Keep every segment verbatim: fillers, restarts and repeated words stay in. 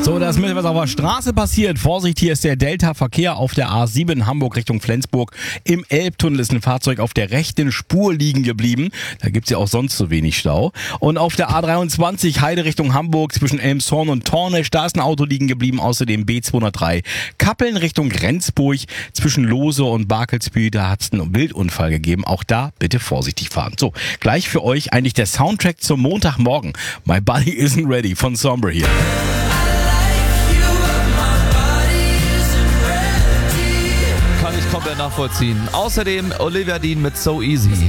So, da ist mit was auf der Straße passiert. Vorsicht, hier ist der Delta-Verkehr auf der A sieben Hamburg Richtung Flensburg. Im Elbtunnel ist ein Fahrzeug auf der rechten Spur liegen geblieben. Da gibt's ja auch sonst so wenig Stau. Und auf der A dreiundzwanzig Heide Richtung Hamburg zwischen Elmshorn und Tornisch, da ist ein Auto liegen geblieben. Außerdem B zweihundertdrei Kappeln Richtung Rendsburg zwischen Lose und Barkelsbühl. Da hat's einen Wildunfall gegeben. Auch da bitte vorsichtig fahren. So, gleich für euch eigentlich der Soundtrack zum Montagmorgen. My Body Isn't Ready von Somber hier. Kann ich komplett nachvollziehen. Außerdem Olivia Dean mit So Easy.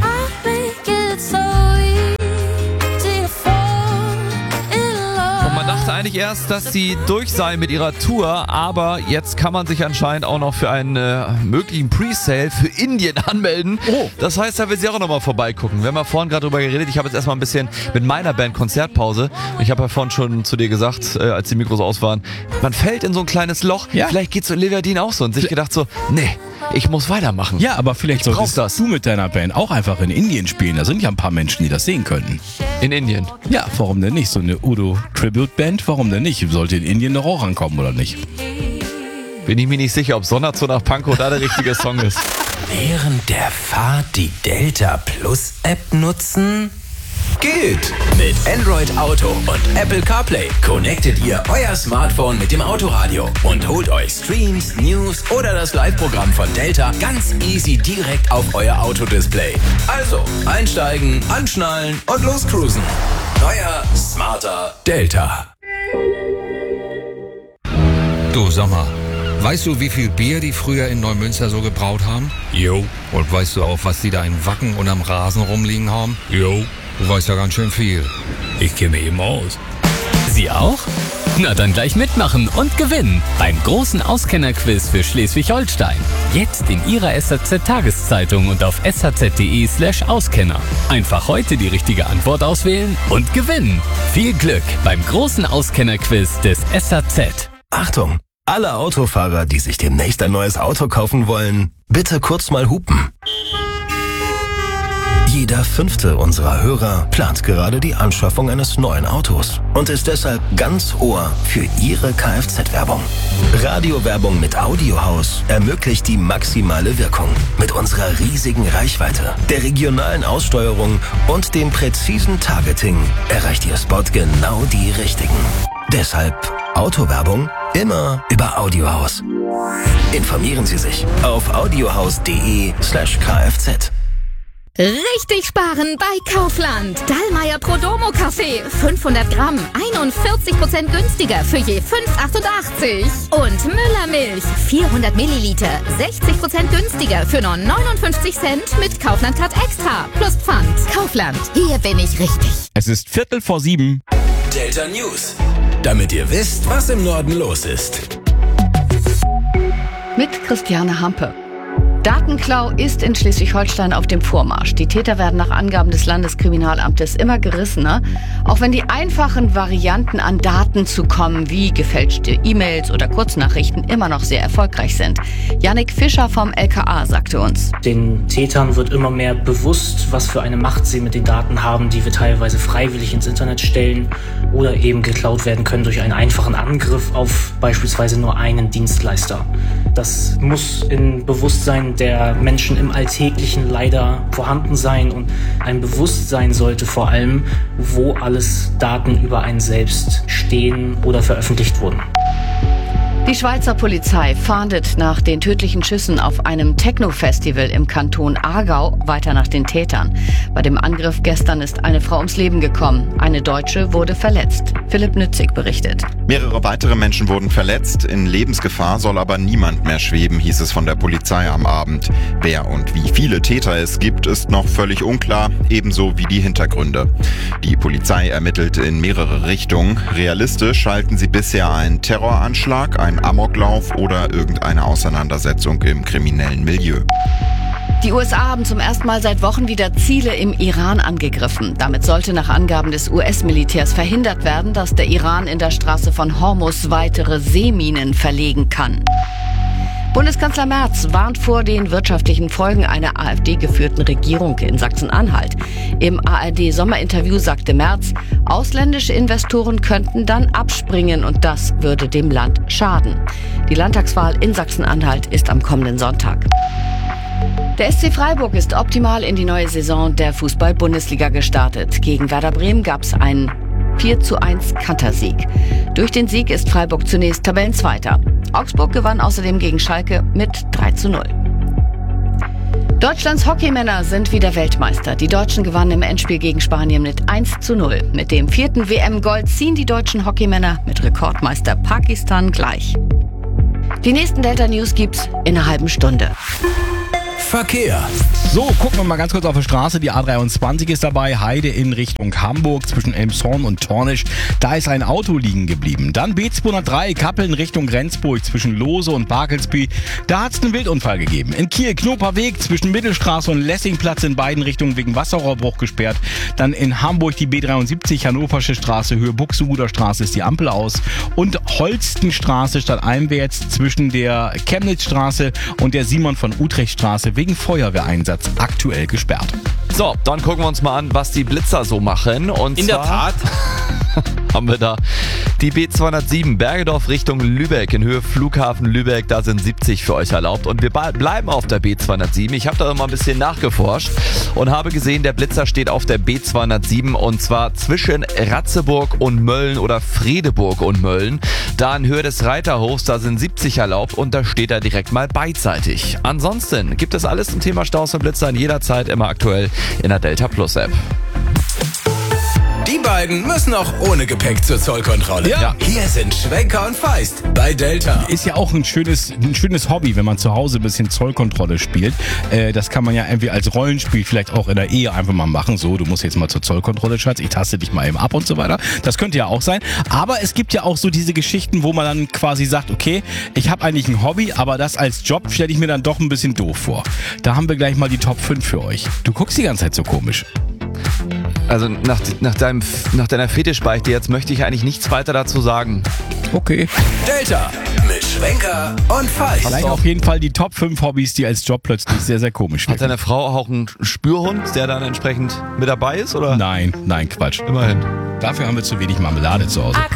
Und man dachte eigentlich erst, dass sie durch sei mit ihrer Tour, aber jetzt kann man sich anscheinend auch noch für einen äh, möglichen Presale für Indien anmelden. Oh. Das heißt, da will sie auch nochmal vorbeigucken. Wir haben ja vorhin gerade drüber geredet. Ich habe jetzt erstmal ein bisschen mit meiner Band Konzertpause. Ich habe ja vorhin schon zu dir gesagt, äh, als die Mikros aus waren, man fällt in so ein kleines Loch. Ja. Vielleicht geht's Olivia Dean auch so und sich gedacht so, nee, ich muss weitermachen. Ja, aber vielleicht Ich brauch solltest das. du mit deiner Band auch einfach in Indien spielen. Da sind ja ein paar Menschen, die das sehen könnten. In Indien. Ja, warum denn nicht? So eine Udo-Tribute-Band, warum denn nicht? Sollte in Indien doch auch ankommen, oder nicht? Bin ich mir nicht sicher, ob Sonderzone nach Pankow da der richtige Song ist. Während der Fahrt die Delta Plus App nutzen? Geht! Mit Android Auto und Apple CarPlay connectet ihr euer Smartphone mit dem Autoradio und holt euch Streams, News oder das Live-Programm von Delta ganz easy direkt auf euer Autodisplay. Also, einsteigen, anschnallen und loscruisen. Neuer, smarter Delta. Du, sag mal, weißt du, wie viel Bier die früher in Neumünster so gebraut haben? Jo. Und weißt du auch, was die da in Wacken und am Rasen rumliegen haben? Jo. Du weißt ja ganz schön viel. Ich kenne mich eben aus. Sie auch? Na dann gleich mitmachen und gewinnen beim großen Auskennerquiz für Schleswig-Holstein. Jetzt in Ihrer S H Z-Tageszeitung und auf s h z punkt d e slash Auskenner. Einfach heute die richtige Antwort auswählen und gewinnen. Viel Glück beim großen Auskennerquiz des S H Z. Achtung! Alle Autofahrer, die sich demnächst ein neues Auto kaufen wollen, bitte kurz mal hupen. Jeder fünfte unserer Hörer plant gerade die Anschaffung eines neuen Autos und ist deshalb ganz Ohr für Ihre Kfz-Werbung. Radiowerbung mit Audiohaus ermöglicht die maximale Wirkung. Mit unserer riesigen Reichweite, der regionalen Aussteuerung und dem präzisen Targeting erreicht Ihr Spot genau die Richtigen. Deshalb Autowerbung immer über Audiohaus. Informieren Sie sich auf audiohaus punkt de slash kfz. Richtig sparen bei Kaufland. Dallmayr Prodomo Kaffee. fünfhundert Gramm. einundvierzig Prozent günstiger für je fünf achtundachtzig. Und Müller Milch. vierhundert Milliliter. sechzig Prozent günstiger für nur neunundfünfzig Cent mit Kaufland Card Extra. Plus Pfand. Kaufland. Hier bin ich richtig. Es ist Viertel vor sieben. Delta News. Damit ihr wisst, was im Norden los ist. Mit Christiane Hampe. Datenklau ist in Schleswig-Holstein auf dem Vormarsch. Die Täter werden nach Angaben des Landeskriminalamtes immer gerissener. Auch wenn die einfachen Varianten an Daten zu kommen, wie gefälschte E-Mails oder Kurznachrichten, immer noch sehr erfolgreich sind. Jannik Fischer vom L K A sagte uns: Den Tätern wird immer mehr bewusst, was für eine Macht sie mit den Daten haben, die wir teilweise freiwillig ins Internet stellen oder eben geklaut werden können durch einen einfachen Angriff auf beispielsweise nur einen Dienstleister. Das muss im Bewusstsein der Menschen im Alltäglichen leider vorhanden sein und ein Bewusstsein sollte vor allem, wo alles Daten über einen selbst stehen oder veröffentlicht wurden. Die Schweizer Polizei fahndet nach den tödlichen Schüssen auf einem Techno-Festival im Kanton Aargau weiter nach den Tätern. Bei dem Angriff gestern ist eine Frau ums Leben gekommen. Eine Deutsche wurde verletzt. Philipp Nützig berichtet. Mehrere weitere Menschen wurden verletzt. In Lebensgefahr soll aber niemand mehr schweben, hieß es von der Polizei am Abend. Wer und wie viele Täter es gibt, ist noch völlig unklar, ebenso wie die Hintergründe. Die Polizei ermittelt in mehrere Richtungen. Realistisch halten sie bisher einen Terroranschlag, ein Amoklauf oder irgendeine Auseinandersetzung im kriminellen Milieu. Die U S A haben zum ersten Mal seit Wochen wieder Ziele im Iran angegriffen. Damit sollte nach Angaben des U S-Militärs verhindert werden, dass der Iran in der Straße von Hormuz weitere Seeminen verlegen kann. Bundeskanzler Merz warnt vor den wirtschaftlichen Folgen einer AfD-geführten Regierung in Sachsen-Anhalt. Im A R D-Sommerinterview sagte Merz, ausländische Investoren könnten dann abspringen und das würde dem Land schaden. Die Landtagswahl in Sachsen-Anhalt ist am kommenden Sonntag. Der S C Freiburg ist optimal in die neue Saison der Fußball-Bundesliga gestartet. Gegen Werder Bremen gab es einen vier zu eins Kantersieg. Durch den Sieg ist Freiburg zunächst Tabellenzweiter. Augsburg gewann außerdem gegen Schalke mit drei zu null. Deutschlands Hockeymänner sind wieder Weltmeister. Die Deutschen gewannen im Endspiel gegen Spanien mit eins zu null. Mit dem vierten W M-Gold ziehen die deutschen Hockeymänner mit Rekordmeister Pakistan gleich. Die nächsten Delta-News gibt's in einer halben Stunde. Verkehr. So, gucken wir mal ganz kurz auf die Straße. Die A dreiundzwanzig ist dabei, Heide in Richtung Hamburg zwischen Elmshorn und Tornisch. Da ist ein Auto liegen geblieben. Dann B zweihundertdrei, Kappeln Richtung Rendsburg zwischen Lose und Barkelsby. Da hat es einen Wildunfall gegeben. In Kiel Knoperweg zwischen Mittelstraße und Lessingplatz in beiden Richtungen wegen Wasserrohrbruch gesperrt. Dann in Hamburg die B dreiundsiebzig, Hannoversche Straße, Höhe Buxtehuder Straße ist die Ampel aus. Und Holstenstraße statt einwärts zwischen der Chemnitzstraße und der Simon von Utrecht Straße wegen Feuerwehreinsatz aktuell gesperrt. So, dann gucken wir uns mal an, was die Blitzer so machen. Und In der zwar Tat. haben wir da die B zweihundertsieben Bergedorf Richtung Lübeck in Höhe Flughafen Lübeck. Da sind siebzig für euch erlaubt. Und wir bleiben auf der B zweihundertsieben. Ich habe da mal ein bisschen nachgeforscht und habe gesehen, der Blitzer steht auf der B zweihundertsieben und zwar zwischen Ratzeburg und Mölln oder Fredeburg und Mölln. Da in Höhe des Reiterhofs, da sind siebzig erlaubt und da steht er direkt mal beidseitig. Ansonsten gibt es alles zum Thema Staus und Blitzer jederzeit immer aktuell in der Delta Plus App. Die beiden müssen auch ohne Gepäck zur Zollkontrolle. Ja. Hier sind Schwenker und Feist bei Delta. Ist ja auch ein schönes, ein schönes Hobby, wenn man zu Hause ein bisschen Zollkontrolle spielt. Äh, das kann man ja irgendwie als Rollenspiel vielleicht auch in der Ehe einfach mal machen. So, du musst jetzt mal zur Zollkontrolle, Schatz, ich taste dich mal eben ab und so weiter. Das könnte ja auch sein. Aber es gibt ja auch so diese Geschichten, wo man dann quasi sagt, okay, ich habe eigentlich ein Hobby, aber das als Job stelle ich mir dann doch ein bisschen doof vor. Da haben wir gleich mal die Top fünf für euch. Du guckst die ganze Zeit so komisch. Also nach, nach, deinem, nach deiner Fetischbeichte jetzt möchte ich eigentlich nichts weiter dazu sagen. Okay. Delta mit Schwenker und Feist. Vielleicht auf jeden Fall die Top fünf Hobbys, die als Job plötzlich sehr, sehr komisch Hat wirken. deine Frau auch einen Spürhund, der dann entsprechend mit dabei ist, oder? Nein, nein, Quatsch. Immerhin. Dafür haben wir zu wenig Marmelade zu Hause.